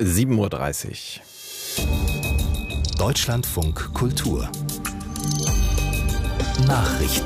7:30 Uhr. Deutschlandfunk Kultur. Nachrichten.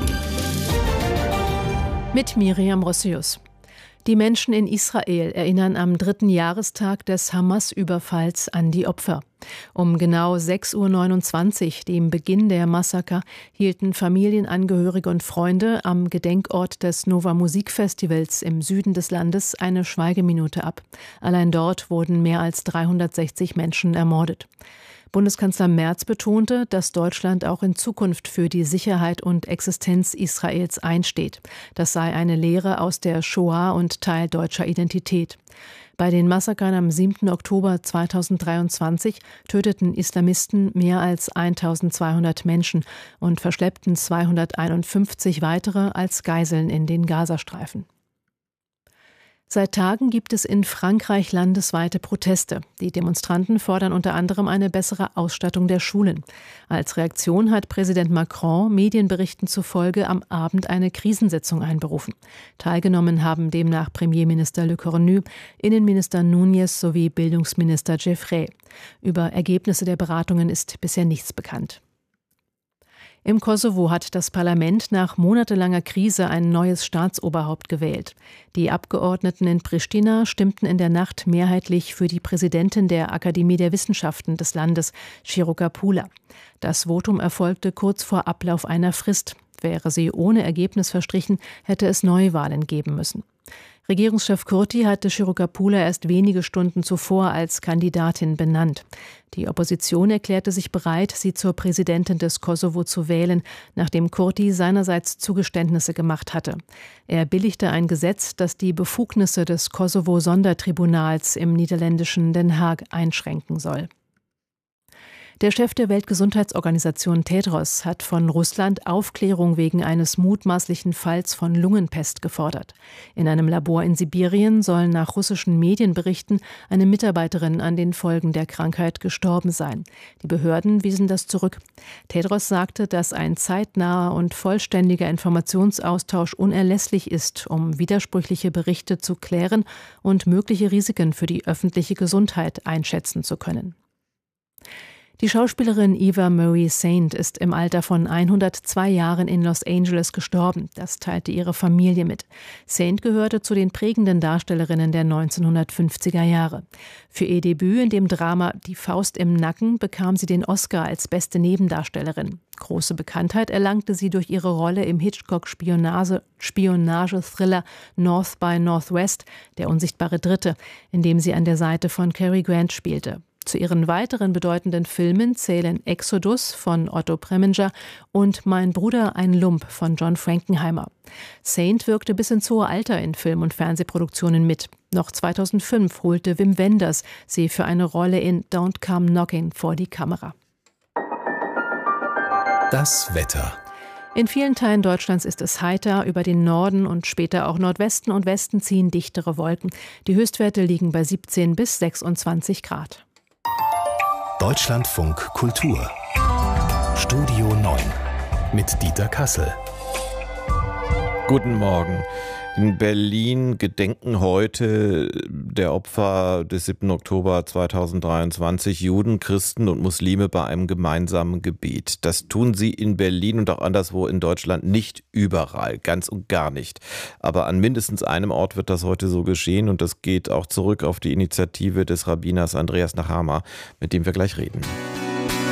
Mit Miriam Rossius. Die Menschen in Israel erinnern am 3. Jahrestag des Hamas-Überfalls an die Opfer. Um genau 6:29 Uhr, dem Beginn der Massaker, hielten Familienangehörige und Freunde am Gedenkort des Nova Musikfestivals im Süden des Landes eine Schweigeminute ab. Allein dort wurden mehr als 360 Menschen ermordet. Bundeskanzler Merz betonte, dass Deutschland auch in Zukunft für die Sicherheit und Existenz Israels einsteht. Das sei eine Lehre aus der Shoah und Teil deutscher Identität. Bei den Massakern am 7. Oktober 2023 töteten Islamisten mehr als 1200 Menschen und verschleppten 251 weitere als Geiseln in den Gazastreifen. Seit Tagen gibt es in Frankreich landesweite Proteste. Die Demonstranten fordern unter anderem eine bessere Ausstattung der Schulen. Als Reaktion hat Präsident Macron Medienberichten zufolge am Abend eine Krisensitzung einberufen. Teilgenommen haben demnach Premierminister Le Cornu, Innenminister Núñez sowie Bildungsminister Jeffrey. Über Ergebnisse der Beratungen ist bisher nichts bekannt. Im Kosovo hat das Parlament nach monatelanger Krise ein neues Staatsoberhaupt gewählt. Die Abgeordneten in Pristina stimmten in der Nacht mehrheitlich für die Präsidentin der Akademie der Wissenschaften des Landes, Široka Pula. Das Votum erfolgte kurz vor Ablauf einer Frist. Wäre sie ohne Ergebnis verstrichen, hätte es Neuwahlen geben müssen. Regierungschef Kurti hatte Široka Pula erst wenige Stunden zuvor als Kandidatin benannt. Die Opposition erklärte sich bereit, sie zur Präsidentin des Kosovo zu wählen, nachdem Kurti seinerseits Zugeständnisse gemacht hatte. Er billigte ein Gesetz, das die Befugnisse des Kosovo-Sondertribunals im niederländischen Den Haag einschränken soll. Der Chef der Weltgesundheitsorganisation Tedros hat von Russland Aufklärung wegen eines mutmaßlichen Falls von Lungenpest gefordert. In einem Labor in Sibirien soll nach russischen Medienberichten eine Mitarbeiterin an den Folgen der Krankheit gestorben sein. Die Behörden wiesen das zurück. Tedros sagte, dass ein zeitnaher und vollständiger Informationsaustausch unerlässlich ist, um widersprüchliche Berichte zu klären und mögliche Risiken für die öffentliche Gesundheit einschätzen zu können. Die Schauspielerin Eva Marie Saint ist im Alter von 102 Jahren in Los Angeles gestorben. Das teilte ihre Familie mit. Saint gehörte zu den prägenden Darstellerinnen der 1950er Jahre. Für ihr Debüt in dem Drama Die Faust im Nacken bekam sie den Oscar als beste Nebendarstellerin. Große Bekanntheit erlangte sie durch ihre Rolle im Hitchcock-Spionage-Thriller North by Northwest, Der unsichtbare Dritte, in dem sie an der Seite von Cary Grant spielte. Zu ihren weiteren bedeutenden Filmen zählen Exodus von Otto Preminger und Mein Bruder ein Lump von John Frankenheimer. Saint wirkte bis ins hohe Alter in Film- und Fernsehproduktionen mit. Noch 2005 holte Wim Wenders sie für eine Rolle in Don't Come Knocking vor die Kamera. Das Wetter. In vielen Teilen Deutschlands ist es heiter, über den Norden und später auch Nordwesten und Westen ziehen dichtere Wolken. Die Höchstwerte liegen bei 17 bis 26 Grad. Deutschlandfunk Kultur. Studio 9 mit Dieter Kassel. Guten Morgen. In Berlin gedenken heute der Opfer des 7. Oktober 2023 Juden, Christen und Muslime bei einem gemeinsamen Gebet. Das tun sie in Berlin und auch anderswo in Deutschland nicht überall, ganz und gar nicht. Aber an mindestens einem Ort wird das heute so geschehen und das geht auch zurück auf die Initiative des Rabbiners Andreas Nachama, mit dem wir gleich reden.